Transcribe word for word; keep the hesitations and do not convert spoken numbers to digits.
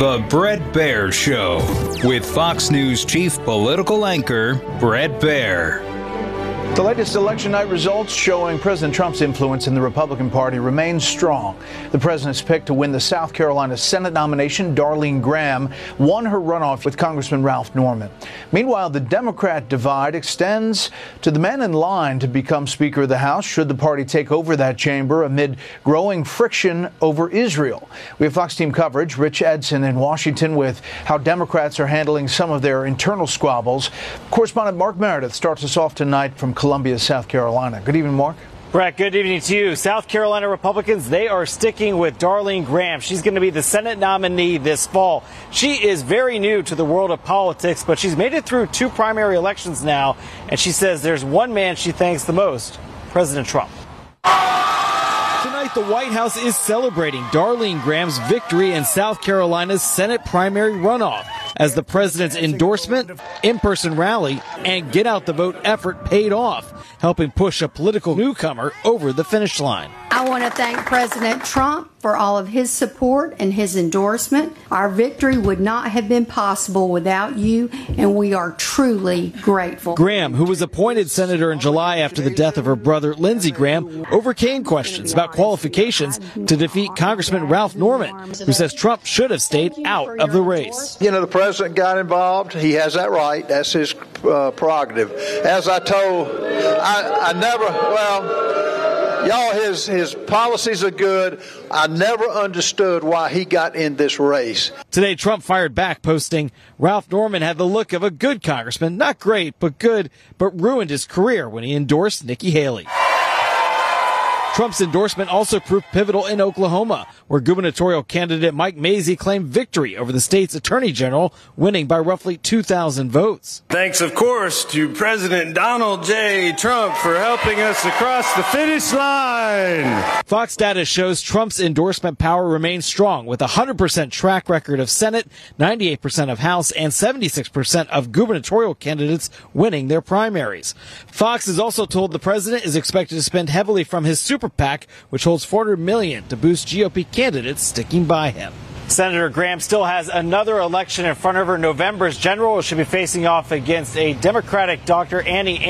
The Bret Baier Show with Fox News chief political anchor Bret Baier. The latest election night results showing President Trump's influence in the Republican Party remains strong. The president's pick to win the South Carolina Senate nomination, Darlene Graham, won her runoff with Congressman Ralph Norman. Meanwhile, the Democrat divide extends to the man in line to become Speaker of the House should the party take over that chamber amid growing friction over Israel. We have Fox team coverage. Rich Edson in Washington with how Democrats are handling some of their internal squabbles. Correspondent Mark Meredith starts us off tonight from Columbia, South Carolina. Good evening, Mark. Brett, good evening to you. South Carolina Republicans, they are sticking with Darlene Graham. She's going to be the Senate nominee this fall. She is very new to the world of politics, but she's made it through two primary elections now, and she says there's one man she thanks the most, President Trump. Tonight, the White House is celebrating Darlene Graham's victory in South Carolina's Senate primary runoff as the president's endorsement, in-person rally, and get-out-the-vote effort paid off, helping push a political newcomer over the finish line. I want to thank President Trump for all of his support and his endorsement. Our victory would not have been possible without you, and we are truly grateful. Graham, who was appointed senator in July after the death of her brother Lindsey Graham, overcame questions about qualifications to defeat Congressman Ralph Norman, who says Trump should have stayed out of the race. You know, the president got involved. He has that right. That's his uh, prerogative. As I told, I, I never, well, y'all, his, his policies are good. I never understood why he got in this race. Today, Trump fired back, posting, Ralph Norman had the look of a good congressman. Not great, but good, but ruined his career when he endorsed Nikki Haley. Trump's endorsement also proved pivotal in Oklahoma, where gubernatorial candidate Mike Mazzei claimed victory over the state's attorney general, winning by roughly two thousand votes. Thanks, of course, to President Donald J. Trump for helping us across the finish line. Fox data shows Trump's endorsement power remains strong, with a one hundred percent track record of Senate, ninety-eight percent of House, and seventy-six percent of gubernatorial candidates winning their primaries. Fox is also told the president is expected to spend heavily from his super PAC, which holds four hundred million dollars to boost G O P candidates sticking by him. Senator Graham still has another election in front of her. November's general. She'll be facing off against a Democratic Doctor Annie